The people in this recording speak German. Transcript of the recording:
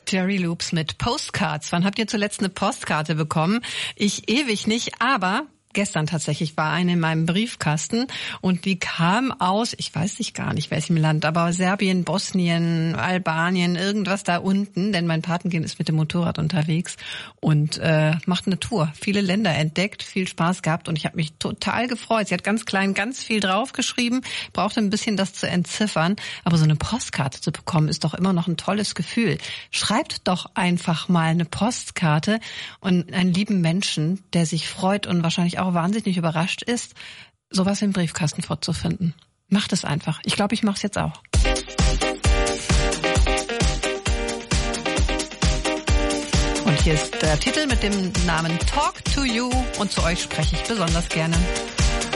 Jerry Loops mit Postcards. Wann habt ihr zuletzt eine Postkarte bekommen? Ich ewig nicht, aber gestern tatsächlich war eine in meinem Briefkasten und die kam aus, ich weiß nicht gar nicht welchem Land, aber Serbien, Bosnien, Albanien, irgendwas da unten, denn mein Patenkind ist mit dem Motorrad unterwegs und macht eine Tour. Viele Länder entdeckt, viel Spaß gehabt und ich habe mich total gefreut. Sie hat ganz klein ganz viel draufgeschrieben, brauchte ein bisschen das zu entziffern, aber so eine Postkarte zu bekommen ist doch immer noch ein tolles Gefühl. Schreibt doch einfach mal eine Postkarte und einen lieben Menschen, der sich freut und wahrscheinlich auch wahnsinnig überrascht ist, sowas im Briefkasten vorzufinden. Macht es einfach. Ich glaube, ich mache es jetzt auch. Und hier ist der Titel mit dem Namen Talk to You und zu euch spreche ich besonders gerne.